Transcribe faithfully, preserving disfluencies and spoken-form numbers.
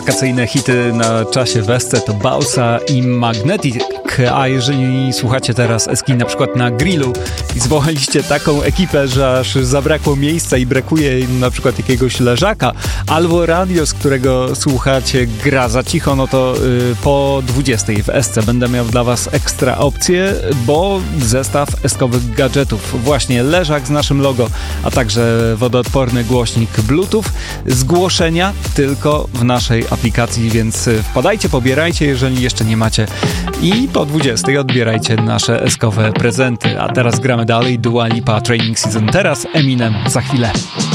wakacyjne hity na czasie Wesce to Bausa i Magnetic. A jeżeli słuchacie teraz Eski na przykład na grillu i zwołaliście taką ekipę, że aż zabrakło miejsca i brakuje na przykład jakiegoś leżaka, albo radio, z którego słuchacie, gra za cicho, no to yy, po dwudziestej w Esce będę miał dla was ekstra opcję, bo zestaw eskowych gadżetów, właśnie leżak z naszym logo, a także wodoodporny głośnik Bluetooth, zgłoszenia tylko w naszej aplikacji, więc wpadajcie, pobierajcie, jeżeli jeszcze nie macie, i po dwudziestej odbierajcie nasze eskowe prezenty. A teraz gramy dalej, Dua Lipa, Training Season, teraz Eminem, za chwilę.